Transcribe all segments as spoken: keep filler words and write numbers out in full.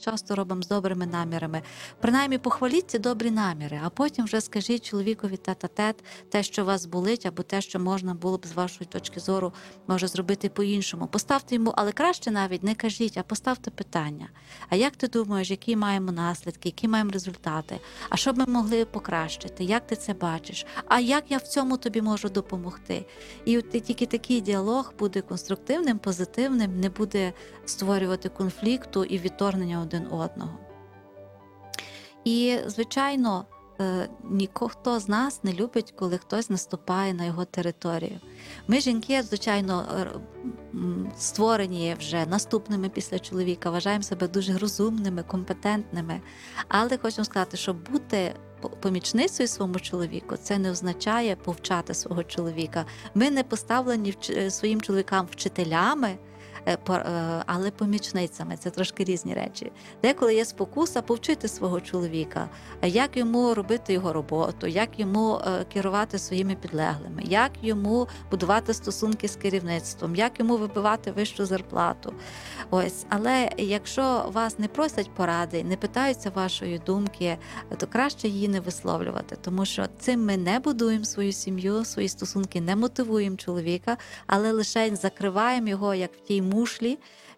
часто робимо з добрими намірами. Принаймні похваліть ці добрі наміри, а потім вже скажіть чоловікові тет-а-тет те, що вас болить, або те, що можна було б з вашої точки зору може зробити по-іншому. Поставте йому, але краще навіть не кажіть, а поставте питання. А як ти думаєш, які маємо наслідки, які маємо результати? А що б ми могли покращити? Як ти це бачиш? А як я в цьому тобі можу допомогти? І от тільки такий діалог буде конструктивним, позитивним, не буде створювати конфлікту і відторгнення один одного. І, звичайно, ніхто з нас не любить, коли хтось наступає на його територію. Ми, жінки, звичайно, створені вже наступними після чоловіка, вважаємо себе дуже розумними, компетентними. Але хочемо сказати, що бути помічницею своєму чоловіку, це не означає повчати свого чоловіка. Ми не поставлені своїм чоловікам вчителями, але помічницями. Це трошки різні речі. Деколи є спокуса повчити свого чоловіка, як йому робити його роботу, як йому керувати своїми підлеглими, як йому будувати стосунки з керівництвом, як йому вибивати вищу зарплату. Ось. Але якщо вас не просять поради, не питаються вашої думки, то краще її не висловлювати, тому що цим ми не будуємо свою сім'ю, свої стосунки, не мотивуємо чоловіка, але лише закриваємо його, як в тій мушлі,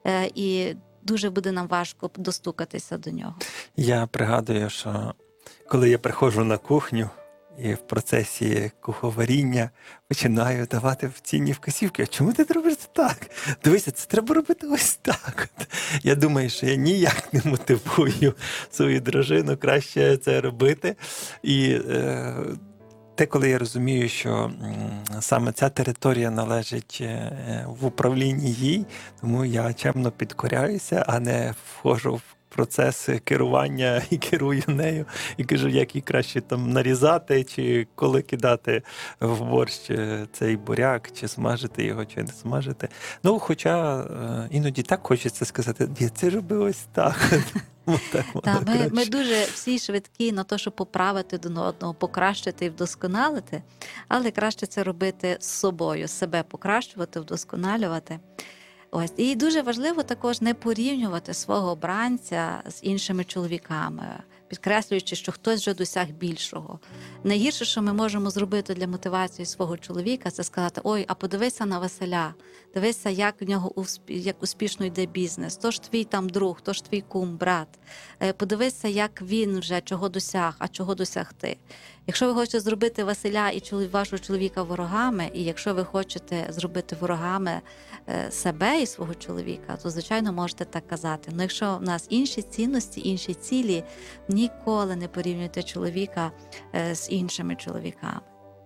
і дуже буде нам важко достукатися до нього. Я пригадую, що коли я приходжу на кухню і в процесі куховаріння починаю давати цінні вказівки. А чому ти робиш це так? Дивися, це треба робити ось так. Я думаю, що я ніяк не мотивую свою дружину краще це робити. І е, те, коли я розумію, що саме ця територія належить в управлінні їй, тому я чемно підкоряюся, а не входжу в процес керування і керую нею, і кажу, як її краще там нарізати, чи коли кидати в борщ цей буряк, чи смажити його, чи не смажити. Ну, хоча іноді так хочеться сказати, я це роби ось так. Та, ми, ми дуже всі швидкі на те, щоб поправити один одного, покращити і вдосконалити, але краще це робити з собою, себе покращувати, вдосконалювати. Ось. І дуже важливо також не порівнювати свого обранця з іншими чоловіками, підкреслюючи, що хтось вже досяг більшого. Найгірше, що ми можемо зробити для мотивації свого чоловіка, це сказати: ой, а подивися на Василя, дивися, як в нього як успішно йде бізнес, то ж твій там друг, то ж твій кум, брат. Подивися, як він вже чого досяг, а чого досягти. Якщо ви хочете зробити Василя і вашого чоловіка ворогами, і якщо ви хочете зробити ворогами себе і свого чоловіка, то, звичайно, можете так казати. Але якщо в нас інші цінності, інші цілі, ніколи не порівнюйте чоловіка з іншими чоловіками.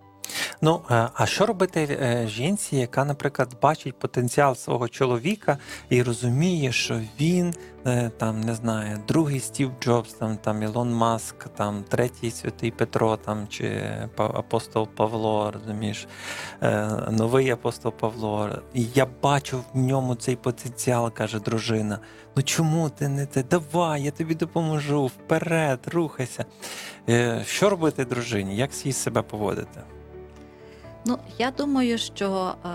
Ну, а що робити жінці, яка, наприклад, бачить потенціал свого чоловіка і розуміє, що він, там, не знаю, другий Стів Джобс, там, там Ілон Маск, там, третій Святий Петро, там, чи апостол Павло, розумієш, новий апостол Павло. І я бачу в ньому цей потенціал, каже дружина. Ну чому ти не те? Давай, я тобі допоможу, вперед, рухайся. Що робити дружині? Як їй себе поводити? Ну, я думаю, що е,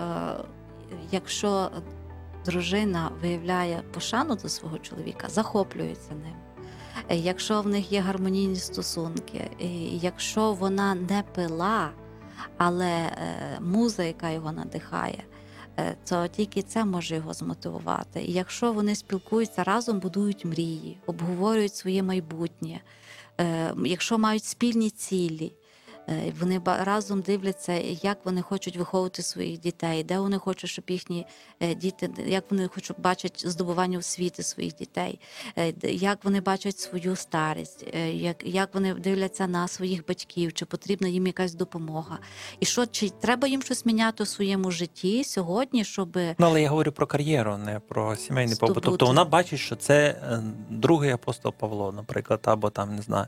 якщо дружина виявляє пошану до свого чоловіка, захоплюється ним, якщо в них є гармонійні стосунки, і якщо вона не пила, але е, муза, яка його надихає, е, то тільки це може його змотивувати. І якщо вони спілкуються разом, будують мрії, обговорюють своє майбутнє, е, якщо мають спільні цілі, вони разом дивляться, як вони хочуть виховувати своїх дітей, де вони хочуть, щоб їхні діти, як вони хочуть бачити здобування освіти своїх дітей, як вони бачать свою старість, як, як вони дивляться на своїх батьків, чи потрібна їм якась допомога. І що, чи треба їм щось міняти у своєму житті сьогодні, щоб... Ну, але я говорю про кар'єру, не про сімейний побут. Тобто вона бачить, що це другий апостол Павло, наприклад, або там, не знаю,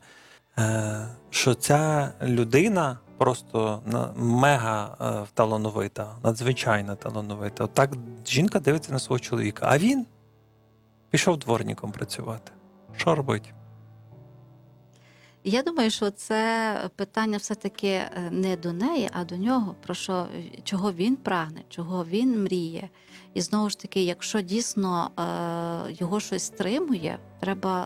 що ця людина просто мега талановита, надзвичайно талановита. От так жінка дивиться на свого чоловіка, а він пішов дворником працювати. Що робить? Я думаю, що це питання все-таки не до неї, а до нього, про що, чого він прагне, чого він мріє. І знову ж таки, якщо дійсно його щось стримує, треба